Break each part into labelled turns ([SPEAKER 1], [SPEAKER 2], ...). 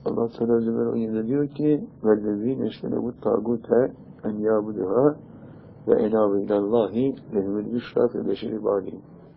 [SPEAKER 1] Allah Teala Zümer 17'de diyor ki وَالَّذ۪ينَ اِشْتَنَبُ التَّاغُوتَ اَنْ يَعْبُدُهَا وَاَنَابُ اِلَى اللّٰهِ لَهُمُ الْبُشْرَى فِي الْبَشَرِ بَعْدِهِ.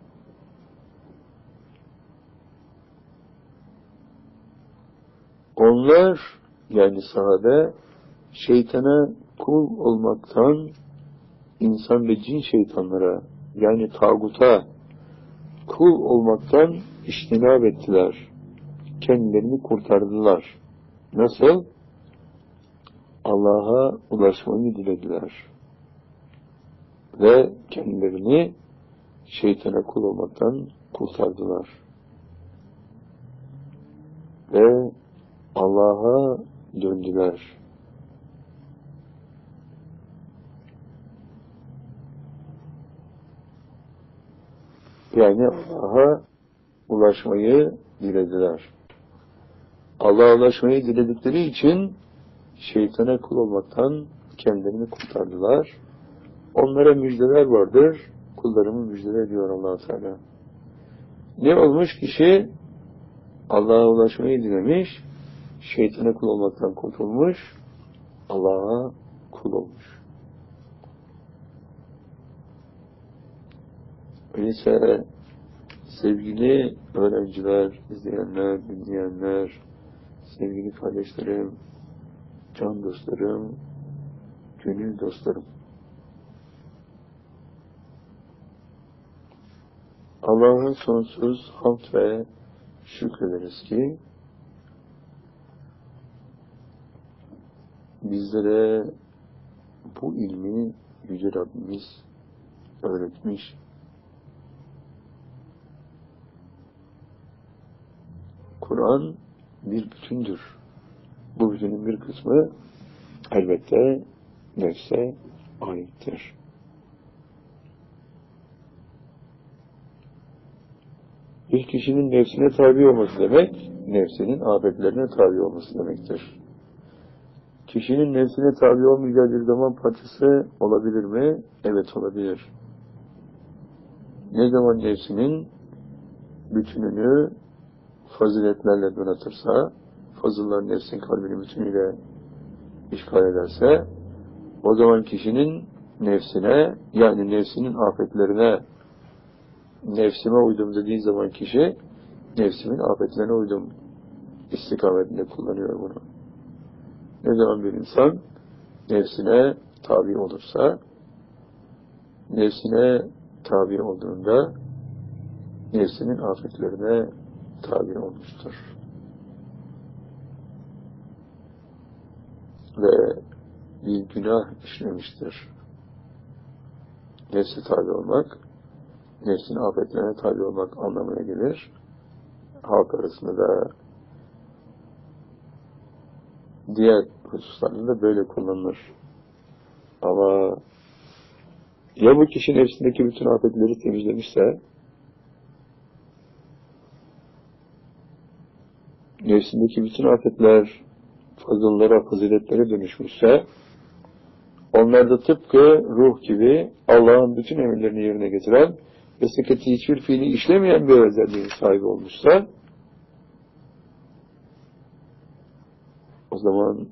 [SPEAKER 1] Onlar, yani sahabe, şeytana kul olmaktan, insan ve cin şeytanlara, yani tağuta kul olmaktan iştinab ettiler. Kendilerini kurtardılar. Nasıl? Allah'a ulaşmayı dilediler. Ve kendilerini şeytana kul olmaktan kurtardılar. Ve Allah'a döndüler. Yani Allah'a ulaşmayı dilediler. Allah'a ulaşmayı diledikleri için şeytana kul olmaktan kendilerini kurtardılar. Onlara müjdeler vardır. Kullarımı müjdeler diyor Allah Teala. Ne olmuş kişi? Allah'a ulaşmayı dilemiş, şeytana kul olmaktan kurtulmuş, Allah'a kul olmuş. Öyleyse sevgili öğrenciler, izleyenler, dinleyenler, sevgili kardeşlerim, can dostlarım, gönül dostlarım. Allah'a sonsuz hamd ve şükrederiz ki bizlere bu ilmi Yüce Rabbimiz öğretmiş. Kur'an bir bütündür. Bu bütünün bir kısmı elbette nefse aittir. Bir kişinin nefsine tabi olması demek, nefsinin afetlerine tabi olması demektir. Kişinin nefsine tabi olmayacağı bir zaman parçası olabilir mi? Evet, olabilir. Ne zaman nefsinin bütününü faziletlerle donatırsa, fazıllar nefsin kalbini bütünüyle işgal ederse, o zaman kişinin nefsine, yani nefsinin afetlerine, nefsime uydum dediği zaman kişi, nefsimin afetlerine uydum istikametinde kullanıyor bunu. Ne zaman bir insan nefsine tabi olursa, nefsine tabi olduğunda nefsinin afetlerine tabi olmuştur. Ve bir günah işlemiştir. Nefse tabi olmak, nefsin afetlerine tabi olmak anlamına gelir. Halk arasında da diğer hususlarda da böyle kullanılır. Ama ya bu kişi nefsindeki bütün afetleri temizlemişse, nefsindeki bütün afetler fazıllara, faziletlere dönüşmüşse, onlar da tıpkı ruh gibi Allah'ın bütün emirlerini yerine getiren ve sıkıntı hiçbir fiili işlemeyen bir özelliğin sahibi olmuşsa, o zaman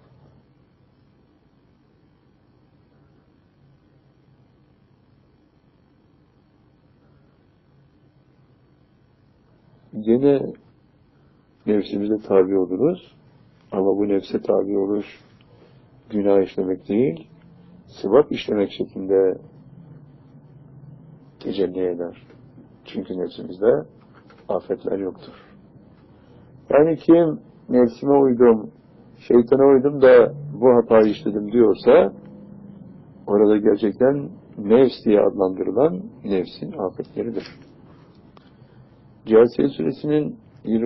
[SPEAKER 1] gene nefsimize tabi oluruz. Ama bu nefse tabi oluş günah işlemek değil, sevap işlemek şeklinde tecelli eder. Çünkü nefsimizde afetler yoktur. Yani kim nefsime uydum, şeytana uydum da bu hatayı işledim diyorsa, orada gerçekten nefs diye adlandırılan nefsin afetleridir. Câsiye suresinin